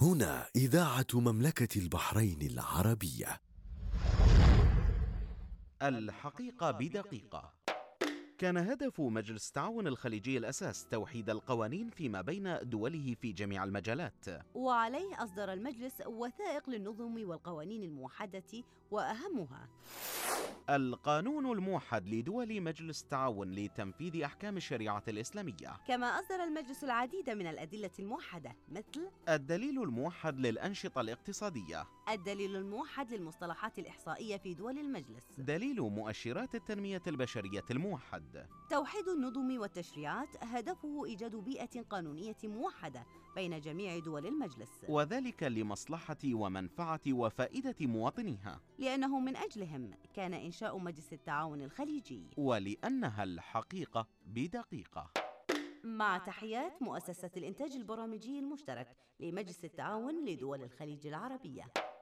هنا إذاعة مملكة البحرين العربية. الحقيقة بدقيقة. كان هدف مجلس التعاون الخليجي الأساس توحيد القوانين فيما بين دوله في جميع المجالات، وعليه أصدر المجلس وثائق للنظم والقوانين الموحدة، وأهمها القانون الموحد لدول مجلس التعاون لتنفيذ أحكام الشريعة الإسلامية. كما أصدر المجلس العديد من الأدلة الموحدة، مثل الدليل الموحد للأنشطة الاقتصادية، الدليل الموحد للمصطلحات الإحصائية في دول المجلس، دليل مؤشرات التنمية البشرية الموحد. توحيد النظم والتشريعات هدفه إيجاد بيئة قانونية موحدة بين جميع دول المجلس، وذلك لمصلحة ومنفعة وفائدة مواطنيها، لأنه من أجلهم كان إنشاء مجلس التعاون الخليجي، ولأنها الحقيقة بدقيقة. مع تحيات مؤسسة الإنتاج البرامجي المشترك لمجلس التعاون لدول الخليج العربية.